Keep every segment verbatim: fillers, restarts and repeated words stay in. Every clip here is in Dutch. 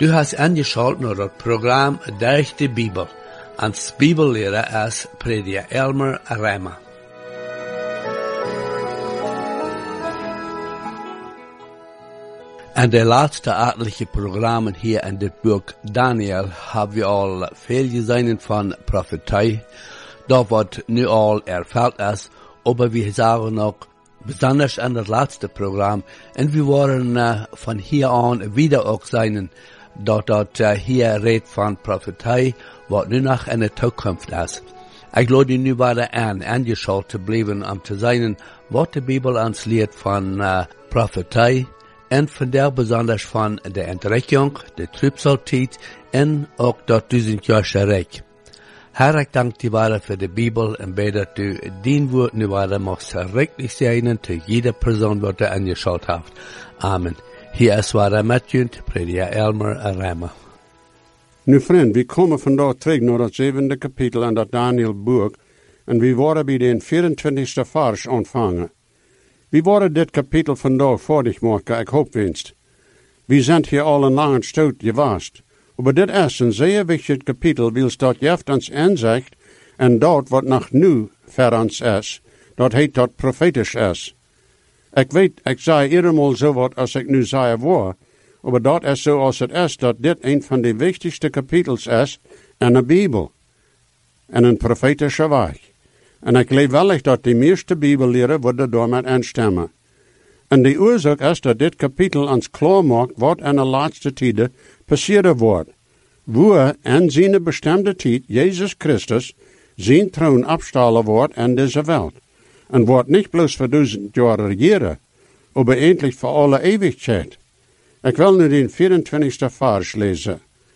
Du hast angeschaltet naar het programma Durch de Bibel. Als Bibellehrer is prediker Elmer Reimer. En de laatste achtliche programmen hier in dit boek Daniel hebben we al veel gezien van profetie. Dat wat nu al erveld is, maar we zagen nog besonders in het laatste programma. En we waren uh, van hier aan wieder ook zijn dat dat uh, hier redt van profetie, wat nu nog in de toekomst is. Ik lade nu weer aan, aangeschaltet te blijven om te zien wat de Bijbel ons leert van uh, profetie. En vandaar besonders van de entrekking, de trübsaltijd en ook dat duizendjarige rijk. Herr, ik dank je wel voor de Bijbel en bid dat u dien woord nu wel mag verrichtelijk zijn te jeder persoon wat er angeschaut heeft. Amen. Hier is waar met u, prediker Elmer Reimer. Nu vriend, we komen vandaag terug naar het zevende kapitel in dat Daniel boek en we worden bij de vierentwintigste vers ontvangen. We worden dit kapitel vandaag voordig maken, ik hoop winst. We zijn hier al een lange stoot geweest. Maar dit is een zeer wichtig kapitel, wils dat jeft ons aanzegt en dat wat nog nu voor ons is, dat heet dat profetisch is. Ik weet, ik zei eerder zo wat als ik nu zei waar, maar dat is zoals het is, dat dit een van de wichtigste kapitels is in de Bijbel. En een profetische weg. En ik geloof wel dat de meeste Bibelleren worden daarmee instemmen. En de oorzaak is dat dit kapitel ons klaar maakt wat in de laatste tijden passeren wordt. Waar in zijn bestemde tijd Jezus Christus zijn troon afstalen wordt in deze wereld. En wordt niet bloos voor duizend jaar regeren, maar eindelijk voor alle eeuwigheid. Ik wil nu de vierentwintigste vers lezen.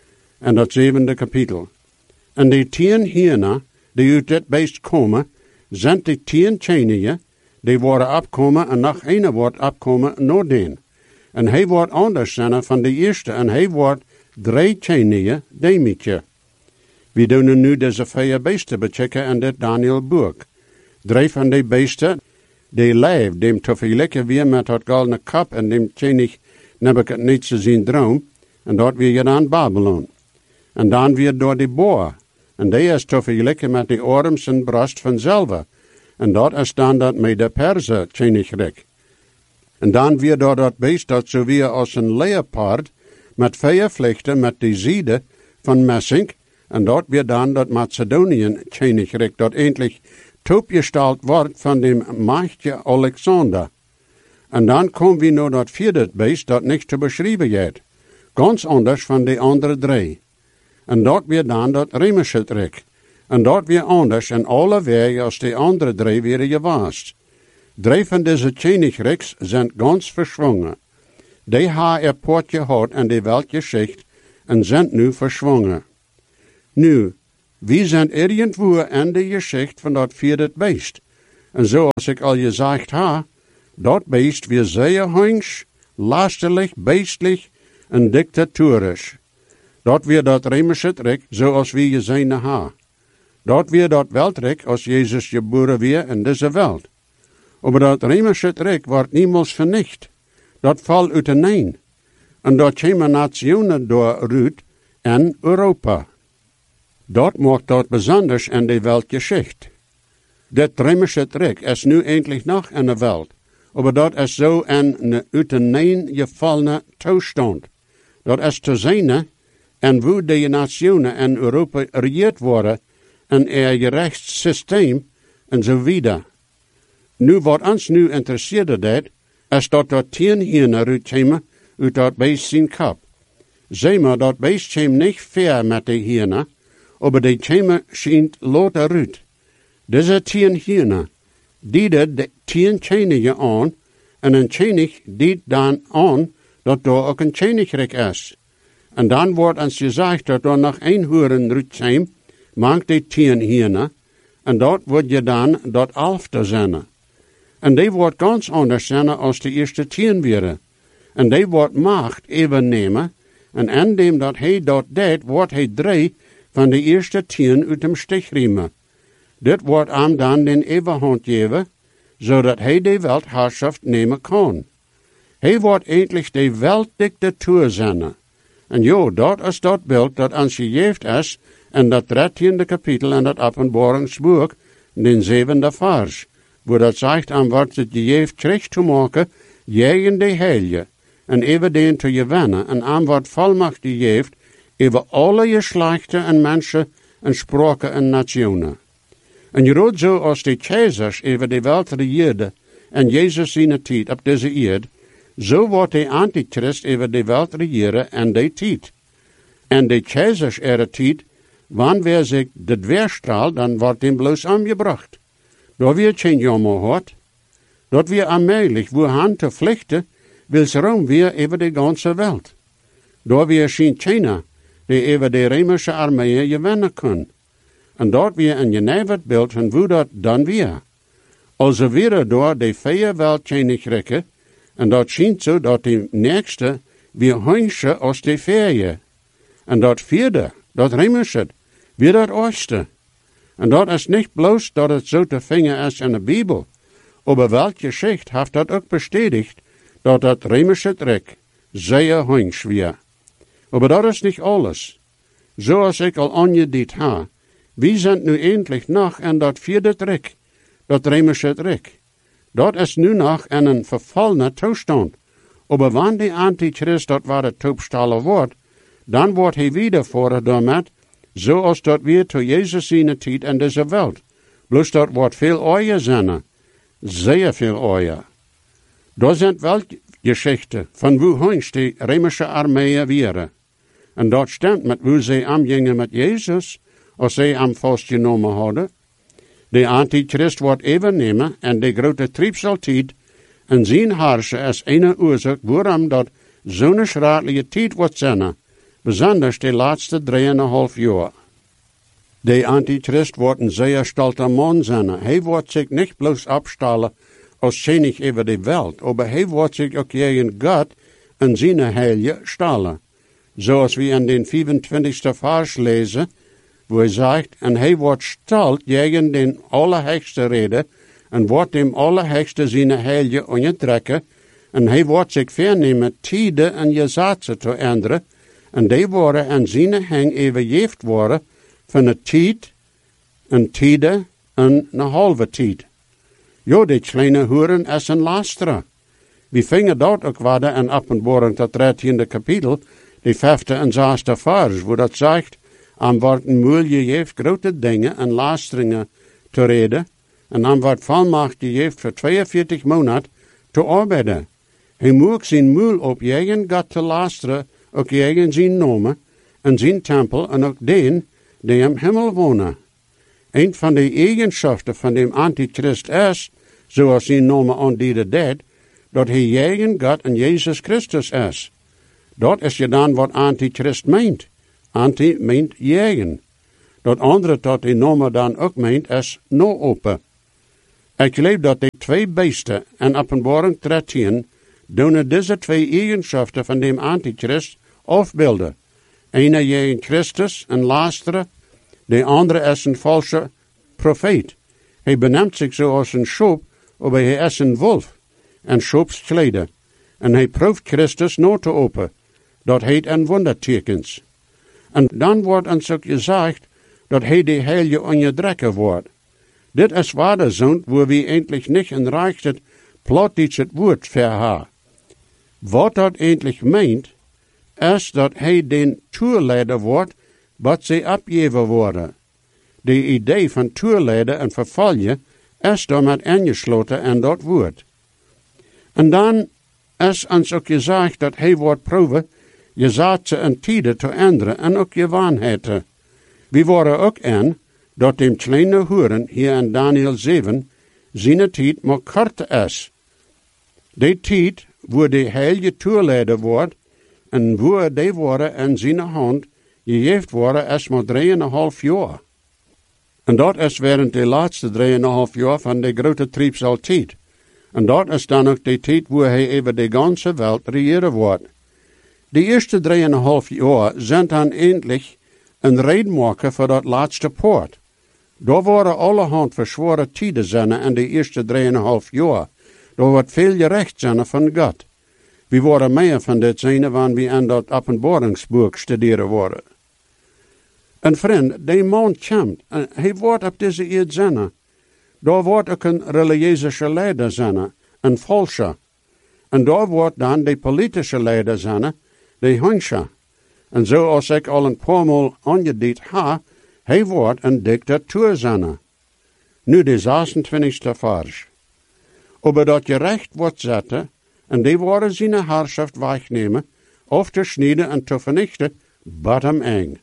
En dat zevende kapitel. En die tien hierna, die uit dit beest komen, zijn die tien tjenige, die worden opkomen en nog een wordt opkomen noordien. En hij wordt anders zijn van de eerste en hij wordt drie tjenige demietje. We doen nu deze vier beesten bechecken in dit Daniel boek. Drie van die beesten, die lijf, dem te vergelijken weer met dat goldene kap en dem tjenig Nebuchadnezzar zijn droom, en dat weer gedaan Babylon. En dan weer door die boer. En die is te vergelijken met de arms en borst van zelve. En dat is dan dat met de Perser tjenigrik. En dan weer door dat beest dat zo weer als een leopard, met vier vlechten met die zijde van messing. En dat weer dan dat Macedoniën tjenigrik, dat eindelijk toepgesteld wordt van dem machtje Alexander. En dan komen we naar dat vierde beest dat niet te beschrijven is. Ganz anders van de andere drie. En dat weer dan dat Remeschetrik. En dat weer anders en alle wegen als de andere drie weer geweest. Drie van deze tjenigriks zijn ganz verschwongen. Die hebben er poort gehad en de weltgeschicht en zijn nu verschwongen. Nu, wie zijn irgendwo in de geschicht van dat vierde beest. En zoals ik al gezegd heb, dat beest weer zeer hangsch, lastelijk, beestelijk en dictatorisch. Dat weer dat Remeschetrik zoals we gezien hebben. Dat weer dat weltrik als Jezus geboren weer in deze wereld. Maar dat Remeschetrik wordt niemals vernicht. Dat valt uit de nein. En dat komen nationen dooruit in Europa. Dat maakt dat besonders in de wereldgeschichte. Dat Remeschetrik is nu eindelijk nog in de wereld. Maar dat is zo in een uit de nein gevallene toestand. Dat is te zijn en hoe de nationen in Europa regeerd worden en er gerechtssysteem en zo verder. Nu wat ons nu interesseert dat, is dat dat tien hierna uitkomen uit dat beest zijn kap. Zeg maar, dat beest komt niet ver met de hierna, maar die komen schijnt later uit. Deze tien hierna, die de tien tjenige aan, en een tjenig die dan aan, dat daar ook een tjenigrik is. En dan wordt ons gezegd dat er nog één hoeren uitkomt, maakt die tien hierna, en dat wordt je dan dat elfde zijn. En die wordt ganz anders zijn als de eerste tien weer. En die wordt macht even nemen, en indem dat hij dat deed, wordt hij drie van de eerste tien uit hem stich riemen. Dit wordt hem dan den eeuwenhand geven, zodat hij de wereldherrschaft nemen kan. Hij wordt eindelijk de weltdictatuur zijn. En jo, dat is dat beeld dat ons gegeven is in dat dertiende kapitel in dat Openbaringsboek, den zevende vers, wo dat zegt aan wat het gegeven terecht te maken, jegen de heilige, en even den te gewinnen, en aan wat volmacht gegeven, over alle geslachten en mensen en spraken en nationen. En je rood zo als de keizers over de wereld regeerden, en Jezus zijn tijd op deze eerd, zo wordt de antichrist over de wereld regeren en de tijd. En de keizers er tijd, wanneer zich de dweerstraal, dan wordt hem bloos aangebracht. Daar weer geen jammer hoort. Dat weer allmählich, wo han te vluchten, wil ze rum weer over de ganze wereld. Daar weer geen China, die over de Römische Armee gewinnen kan. En dat weer een geneverd beeld van hoe dat dan weer. Also weer door de vier weltjenig rekken, en dat schijnt zo dat de nächste weer hongsje als de vierde. En dat vierde, dat Römische, weer dat ooste. En dat is niet bloos dat het zo te vinden is in de Bibel. Aber welke Geschichte heeft dat ook bestätigt, dat dat Römische Rek zeer hongsch weer. Aber dat is niet alles. Zoals ik al aangediend ha, wie zijn nu eindelijk nog in dat vierde Rek, dat Römische Rek. Dat is nu nog in een vervallene toestand. Aber wanneer die Antichrist dat waar het toepstalen wordt, dan wordt hij weer voorgedaan, zoals dat weer tot Jezus zijn tijd in deze wereld. Bloos dat wordt veel ooier zijn, zeer veel ooier. Dat zijn wel geschichten van hoe hoings die Römische Armee wäre. En dat stemt met hoe zij omgingen met Jezus, als zij hem vastgenomen hadden. De Antichrist wordt even nemen en de grote triebseltijd en zijn harsje is een oorzaak waarom dat zo'n schradelijke tijd wordt zijn, besonders de laatste drieënhalf jaar. De Antichrist wordt een zeer stolte man zijn. Hij wordt zich niet bloos opstellen als zenig over de wereld, maar hij wordt zich ook tegen God en zijn heilige stellen. Zoals we in den vierentwintigste vers lezen, wo hij zegt, en hij wordt stalt tegen den Allerhöchste reden, en wordt dem Allerhöchste zijn heilige onderdrukken, en hij wordt zich vernemen tijden en gezaten te änderen, en die worden aan zijn hang overgeeft worden van een tijd, een tijden en een halve tijd. Jo, die kleine hoeren is een lastere. We vingen dat ook worden in Openbaring dat dertiende kapitel, die vijfde en zesde vers, wo dat zegt, aan worden moeilijk heeft grote dingen en lasteringen te reden, en aan wordt volmacht heeft voor tweeënveertig maanden te arbeiden. Hij moet zijn moel op eigen God te lasteren, ook eigen zijn nomen, en zijn tempel, en ook den die im hemel wonen. Een van de eigenschappen van de Antichrist is, zoals zijn nomen aandienen deed, dat hij eigen God en Jezus Christus is. Dat is je dan wat Antichrist meent. Anti meent jegen. Dat andere dat die nomen dan ook meent is no open. Ik geloof dat die twee beesten in Openbaring dertien doen deze twee eigenschappen van de Antichrist afbeelden. Ene jegen Christus, een lastere, de andere is een valse profeet. Hij beneemt zich zoals een schop, maar hij is een wolf, en schopskleden. En hij proeft Christus nooit te open. Dat heet een wondertekens. En dan wordt ons ook gezegd dat hij de heilige onderdrukker wordt. Dit is waar de zond, wo we eindelijk niet een reichtet plottig het woord verhaar. Wat dat eindelijk meent, is dat hij den toerleider wordt, wat ze opgeven worden. De idee van toerleider en vervalje is daarmee ingesloten in dat woord. En dan is ons ook gezegd dat hij wordt proeven, je zaad ze een tijden te änderen en ook je waarheden. We worden ook in dat de kleine hoeren hier in Daniel zeven zijn tijd maar kort is. Die tijd waar de heilige toerleider wordt en waar die worden in zijn hand gegeven worden is maar drieënhalf jaar. En dat is während de laatste drieënhalf jaar van de grote triebseltijd. En dat is dan ook de tijd waar hij over de ganze wereld regeren wordt. De eerste drieënhalf jaar zijn dan eindelijk een redmaker voor dat laatste poort. Daar worden allerhand verzware tijden zijn in de eerste drieënhalf jaar. Daar wordt veel gerecht zijn van God. We worden meer van dit zijn wanneer we aan dat openbaringsboek studeren worden. Een vriend, die man komt, en hij wordt op deze eerd zijn. Daar wordt ook een religieuze leider zijn, een volksje. En daar wordt dan de politische leider zijn, de hundsje. En zoals ik al een paar maal aangediend ha, hij wordt een dictatuur zijn. Nu de zesentwintigste vers. Aber dat je recht wordt zetten, en die worden zijn herrschaft wegnemen, of te snijden en te vernichten, bat hem eng.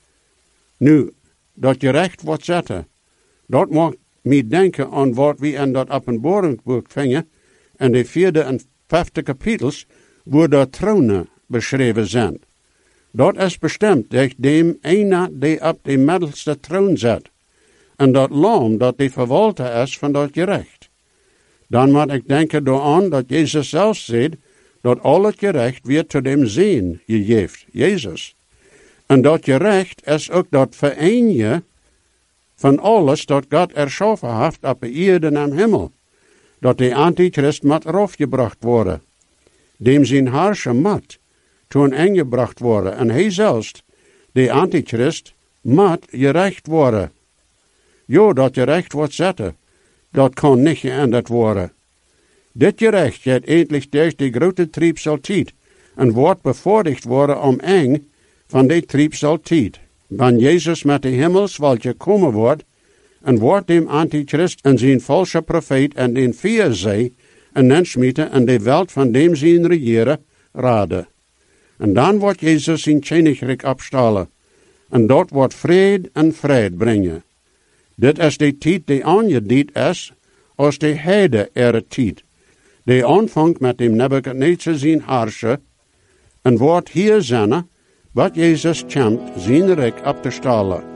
Nu, dat je recht wordt zetten, dat maakt me denken aan wat we in dat openbaringsboek vingen, en de vierde en vijfde kapitels, waar de tronen beschreven zijn. Dat is bestemd dat dem ene die op de middelste troon zit, en dat lam dat de verwalter is van dat gerecht. Dan moet ik denken daaraan dat Jezus zelf zegt, dat al het gerecht weer te dem zin gegeven, Jezus. En dat gerecht is ook dat vereenje van alles dat God erschaffen heeft op de aarde en hemel. Dat de antichrist moet erafgebracht worden. Dem zijn harsje moet toen ingebracht worden. En hij zelfs, de antichrist, moet gerecht worden. Jo, dat gerecht wordt zetten, dat kan niet geänderd worden. Dit gerecht gaat eindelijk durch de grote triebseltijd en wordt bevorderd worden om eng van de triebseltijd. Wanneer Jezus met de hemelswaltje komen wordt, en wordt dem antichrist en zijn valse profeet en den vier zij en nensmieten en de welt van dem zijn regeren raden. En dan wordt Jezus zijn koninkrijk opstalen, en dat wordt vrede en vrijheid brengen. Dit is de tijd die aangediend is, als de heide ere tijd. Die aanvangt met dem Nebuchadnezzar zijn harsje, en wordt hier zijn, wat Jezus komt zijn rijk op te stalen.